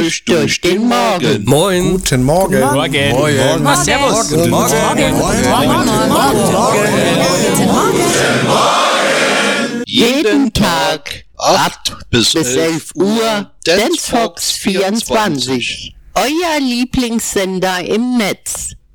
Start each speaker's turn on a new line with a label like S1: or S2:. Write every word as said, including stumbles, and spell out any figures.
S1: Frühstück durch den Morgen.
S2: Moin.
S3: Guten Morgen.
S2: Morgen.
S3: Morgen.
S2: Morgen. Servus.
S3: Guten Morgen.
S1: Jeden Tag
S4: acht bis
S1: bis elf Uhr Dance Fox vierundzwanzig. Euer Lieblingssender im Netz.